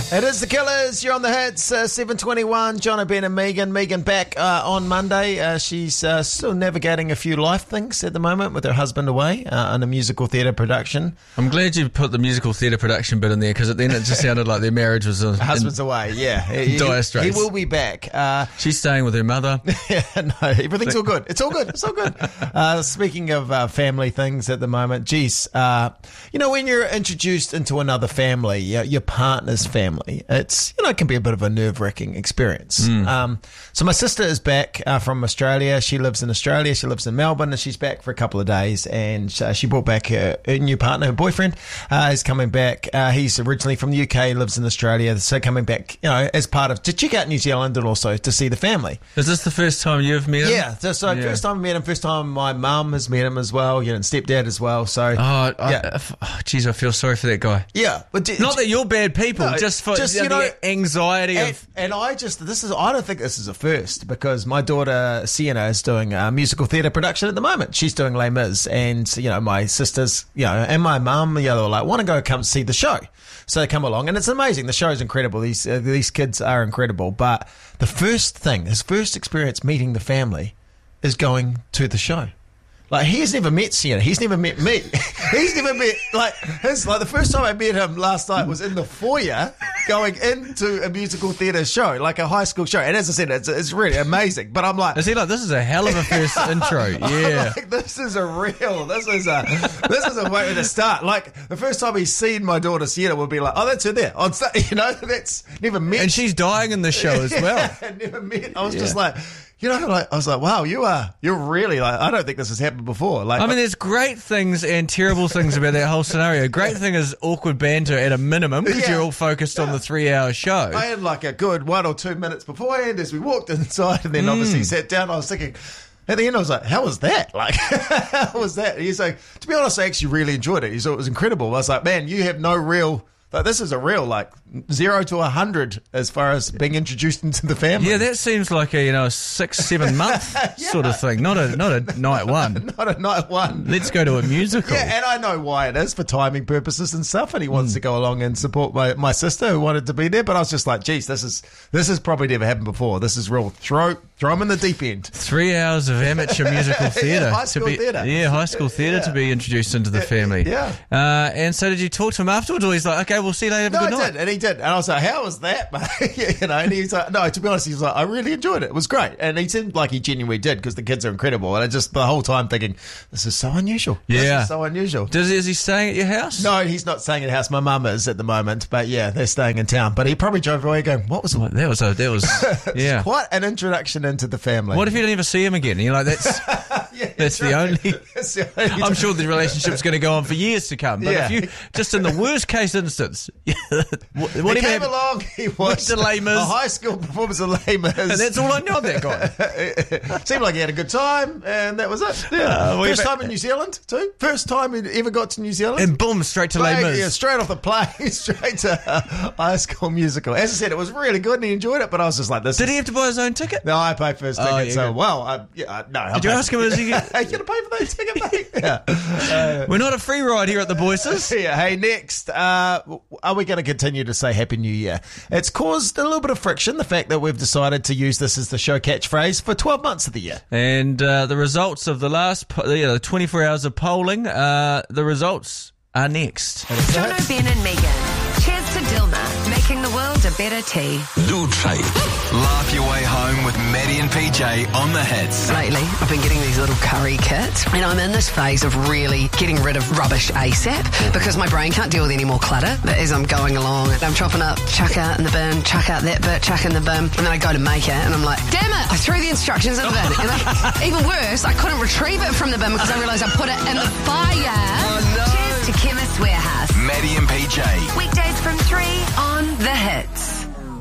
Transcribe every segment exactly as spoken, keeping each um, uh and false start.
It is The Killers. You're on the hits. Uh, seven twenty-one. John, Ben and Megan. Megan back uh, on Monday. Uh, she's uh, still navigating a few life things at the moment with her husband away uh, on a musical theatre production. I'm glad you put the musical theatre production bit in there, because at the end it just sounded like their marriage was uh, husband's in, away. Yeah, he, dire straits. He will be back. Uh, she's staying with her mother. Yeah, no, everything's all good. It's all good. It's all good. Uh, speaking of uh, family things at the moment, geez, uh, you know, when you're introduced into another family, your, your partner's family, it's, you know, it can be a bit of a nerve-wracking experience. Mm. Um, so my sister is back uh, from Australia. She lives in Australia. She lives in Melbourne, and she's back for a couple of days. And uh, she brought back her, her new partner, her boyfriend, uh, is coming back. Uh, he's originally from the U K, lives in Australia, so coming back, you know, as part of to check out New Zealand and also to see the family. Is this the first time you've met him? Yeah, so, so yeah. first time I met him, first time my mum has met him as well, you know, and stepdad as well. So, oh, yeah. I, oh, geez, I feel sorry for that guy. Yeah, but d- not that you're bad people, no, just for just, you you know, know, the anxiety and, of. And I just, this is, I don't think this is a first, because my daughter Sienna is doing a musical theatre production at the moment. She's doing Les Mis, and you know, my sisters, you know, and my mum, you know, they were like, want to go come see the show. So they come along, and it's amazing. The show's incredible. These uh, these kids are incredible. But the first thing, his first experience meeting the family, is going to the show. Like, he's never met Sienna. He's never met me. He's never met, like, his, like, the first time I met him last night was in the foyer going into a musical theatre show, like a high school show. And as I said, it's, it's really amazing. But I'm like... Is he like, this is a hell of a first intro. Yeah. Like, this is a real, this is a, this is a way to start. Like, the first time he's seen my daughter Sienna would be like, oh, that's her there. On stage, you know, that's never met. And she's dying in the show as well. Yeah, never met. I was yeah. just like... You know, like I was like, wow, you are, you're really like, I don't think this has happened before. Like, I mean, there's great things and terrible things about that whole scenario. Great thing is awkward banter at a minimum, because yeah, you're all focused yeah. on the three-hour show. I had like a good one or two minutes beforehand as we walked inside, and then mm. obviously sat down. I was thinking, at the end, I was like, how was that? Like, how was that? And he's like, to be honest, I actually really enjoyed it. He thought it was incredible. I was like, man, you have no real... Like, this is a real, like, zero to a hundred as far as being introduced into the family. Yeah, that seems like a, you know, a six, seven month yeah. sort of thing. Not a not a night one. Not a night one. Let's go to a musical. Yeah, and I know why it is, for timing purposes and stuff, and he wants mm. to go along and support my, my sister who wanted to be there, but I was just like, geez, this is this has probably never happened before. This is real. Throw throw him in the deep end. Three hours of amateur musical theatre. Yeah, high school theatre. Yeah, high school theatre yeah. to be introduced into the family. Yeah. Uh, and so did you talk to him afterwards, or he's like, okay, we'll see you later, have a no, good I night? did, and he did. And I was like, how was that, mate? You know, and he's like, no, to be honest, he was like, I really enjoyed it. It was great. And he seemed like he genuinely did, because the kids are incredible. And I just, the whole time thinking, this is so unusual. Yeah. This is so unusual. Does, is he staying at your house? No, he's not staying at the house. My mum is at the moment. But yeah, they're staying in town. But he probably drove away going, what was well, that? Was a, that was, yeah. Quite an introduction into the family. What if you don't ever see him again? And you're like, that's, yeah, that's, the right. only, that's the only... I'm sure the relationship's going to go on for years to come. But yeah. if you, just in the worst case instance, what, he what came have, along, he watched a Les Mis. A high school performance of Les Mis. And that's all I know of that guy. Seemed like he had a good time, and that was it. Yeah. Uh, First time in New Zealand, too. First time he ever got to New Zealand. And boom, straight to Les Mis. Yeah, straight off the plane, straight to uh, High School Musical. As I said, it was really good, and he enjoyed it, but I was just like, this Did is... he have to buy his own ticket? No, I paid for his ticket, oh, yeah, so, good. well, I, yeah, no. Did I you ask him, is he... Are you going to pay for that ticket, mate? Yeah. Uh, We're not a free ride here at the Voices. Yeah, hey, next, uh, are we going to continue to say Happy New Year? It's caused a little bit of friction, the fact that we've decided to use this as the show catchphrase for twelve months of the year. And uh, the results of the last po- you know, twenty-four hours of polling, uh, the results are next. John O'Ben and Megan. Cheers to Dilma, making the world a better tea. Dulce. Laugh your way home with Maddie and P J on the hits. Lately, I've been getting these little curry kits, and I'm in this phase of really getting rid of rubbish ASAP because my brain can't deal with any more clutter. But as I'm going along, I'm chopping up, chuck out in the bin, chuck out that bit, chuck in the bin, and then I go to make it, and I'm like, damn it, I threw the instructions in the bin. And I, even worse, I couldn't retrieve it from the bin because I realised I put it in the fire. Oh, no. Cheers to Chemist Warehouse. Maddie and P J. Weekdays from three on The Hits.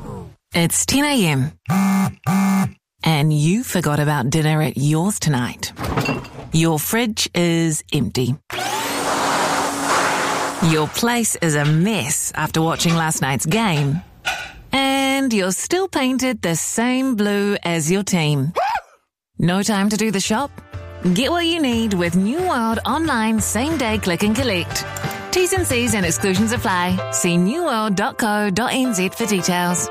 It's ten a.m. and you forgot about dinner at yours tonight. Your fridge is empty. Your place is a mess after watching last night's game. And you're still painted the same blue as your team. No time to do the shop? Get what you need with New World Online Same Day Click and Collect. T's and C's and exclusions apply. See new world dot co dot n z for details.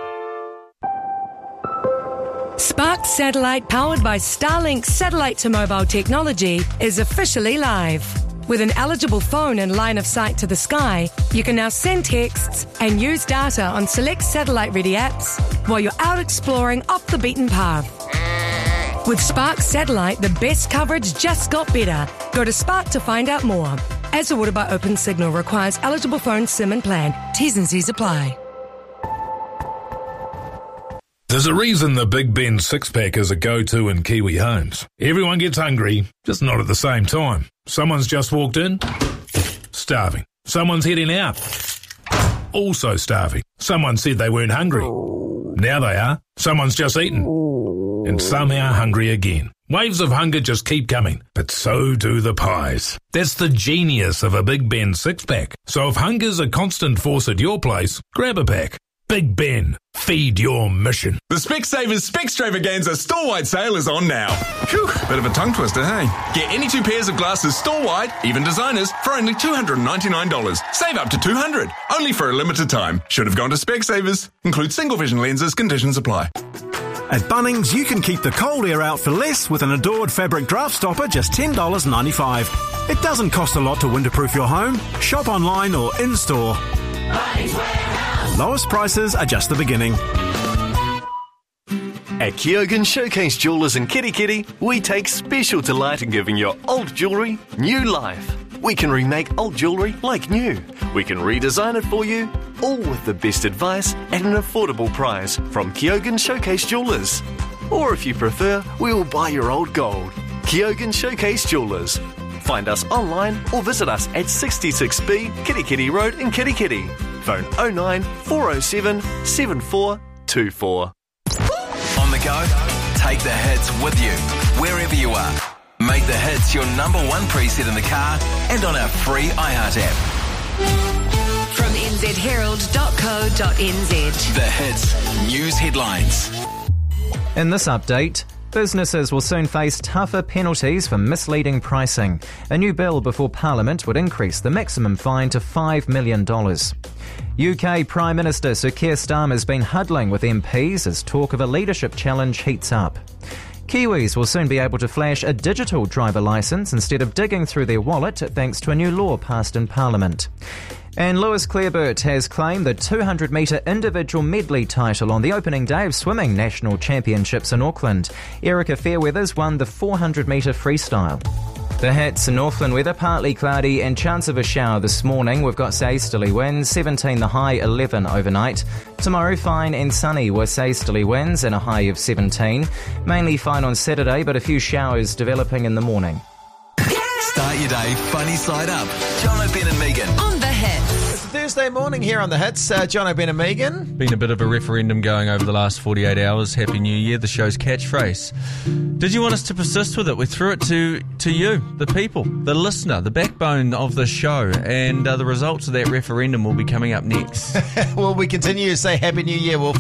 Spark Satellite, powered by Starlink satellite to mobile technology, is officially live. With an eligible phone and line of sight to the sky, you can now send texts and use data on select satellite-ready apps while you're out exploring off the beaten path. With Spark Satellite, the best coverage just got better. Go to Spark to find out more. As ordered by Open Signal, requires eligible phone, SIM and plan. T's and C's apply. There's a reason the Big Ben six-pack is a go-to in Kiwi homes. Everyone gets hungry, just not at the same time. Someone's just walked in, starving. Someone's heading out, also starving. Someone said they weren't hungry. Now they are. Someone's just eaten, and somehow hungry again. Waves of hunger just keep coming, but so do the pies. That's the genius of a Big Ben six-pack. So if hunger's a constant force at your place, grab a pack. Big Ben, feed your mission. The Specsavers Specstravaganza store-wide sale is on now. Phew, bit of a tongue twister, hey? Get any two pairs of glasses store-wide, even designers, for only two hundred ninety-nine dollars. Save up to two hundred dollars, only for a limited time. Should have gone to Specsavers. Include single vision lenses, conditions apply. At Bunnings, you can keep the cold air out for less with an Adored fabric draft stopper, just ten dollars ninety-five. It doesn't cost a lot to winterproof your home. Shop online or in-store. Bunnings Warehouse. Lowest prices are just the beginning. At Kyogen Showcase Jewellers in Kitty Kitty, we take special delight in giving your old jewellery new life. We can remake old jewellery like new. We can redesign it for you, all with the best advice at an affordable price from Kyogen Showcase Jewellers. Or if you prefer, we will buy your old gold. Kyogen Showcase Jewellers. Find us online or visit us at sixty-six B Kitty Kitty Road in Kitty Kitty. Phone oh nine four oh seven seven four two four. On the go, take the hits with you, wherever you are. Make the hits your number one preset in the car and on our free iHeart app. From n z herald dot co dot n z. The hits, news headlines. In this update, businesses will soon face tougher penalties for misleading pricing. A new bill before Parliament would increase the maximum fine to five million dollars. U K Prime Minister Sir Keir Starmer has been huddling with M Ps as talk of a leadership challenge heats up. Kiwis will soon be able to flash a digital driver licence instead of digging through their wallet thanks to a new law passed in Parliament. And Lewis Clareburt has claimed the two hundred metre individual medley title on the opening day of Swimming National Championships in Auckland. Erica Fairweathers won the four hundred metre freestyle. The hits: Northland weather, partly cloudy and chance of a shower this morning. We've got easterly winds, seventeen the high, eleven overnight. Tomorrow fine and sunny with easterly winds and a high of seventeen. Mainly fine on Saturday, but a few showers developing in the morning. Start your day funny side up. John O'Ben and Megan. On the hits. It's Thursday morning here on the hits. Uh, John O'Ben and Megan. Been a bit of a referendum going over the last forty-eight hours. Happy New Year, the show's catchphrase. Did you want us to persist with it? We threw it to, to you, the people, the listener, the backbone of the show. And uh, the results of that referendum will be coming up next. Well, we continue to say Happy New Year. We'll